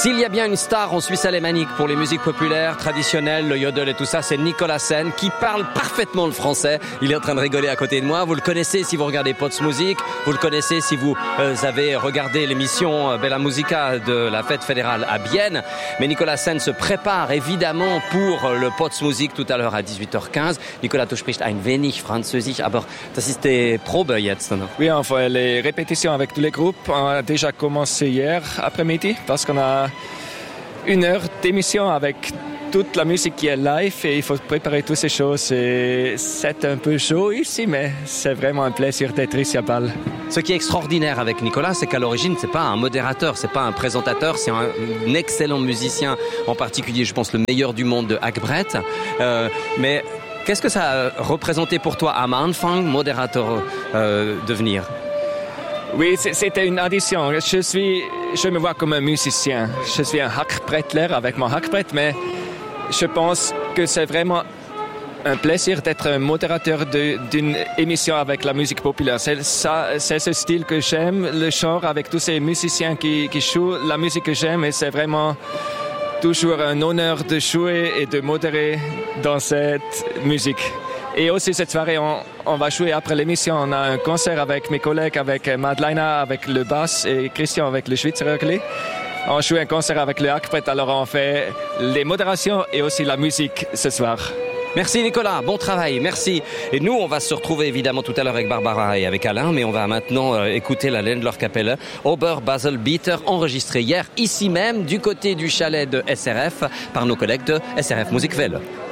S'il y a bien une star en Suisse alémanique pour les musiques populaires, traditionnelles, le yodel et tout ça, c'est Nicolas Sen qui parle parfaitement le français. Il est en train de rigoler à côté de moi. Vous le connaissez si vous regardez Potsmusik. Vous le connaissez si vous avez regardé l'émission Bella Musica de la fête fédérale à Bienne. Mais Nicolas Sen se prépare évidemment pour le Potsmusik tout à l'heure à 18h15. Nicolas, du sprichst ein wenig Französisch, aber das ist die Probe jetzt. Oui, enfin, les répétitions avec tous les groupes ont déjà commencé hier après-midi parce qu'on a 1 heure d'émission avec toute la musique qui est live et il faut préparer toutes ces choses. Et c'est un peu chaud ici, mais c'est vraiment un plaisir d'être ici à Bâle. Ce qui est extraordinaire avec Nicolas, c'est qu'à l'origine, c'est pas un modérateur, c'est pas un présentateur, c'est un excellent musicien, en particulier, je pense, le meilleur du monde de Hackbrett. Mais qu'est-ce que ça a représenté pour toi am Anfang, modérateur devenir? Oui, c'était une addition. Je me vois comme un musicien. Je suis un Hackbrettler avec mon Hackbrett, mais je pense que c'est vraiment un plaisir d'être un modérateur d'une émission avec la musique populaire. C'est ce style que j'aime, le genre avec tous ces musiciens qui jouent la musique que j'aime, et c'est vraiment toujours un honneur de jouer et de modérer dans cette musique. Et aussi cette soirée, on va jouer après l'émission. On a un concert avec mes collègues, avec Madeleina avec le bass et Christian avec le Schweizer Röckli. On joue un concert avec le Hackbrett, alors on fait les modérations et aussi la musique ce soir. Merci Nicolas, bon travail, merci. Et nous, on va se retrouver évidemment tout à l'heure avec Barbara et avec Alain, mais on va maintenant écouter la Ländlerkapelle Oberbaselbieter, enregistrée hier, ici même, du côté du chalet de SRF, par nos collègues de SRF Musikwelle.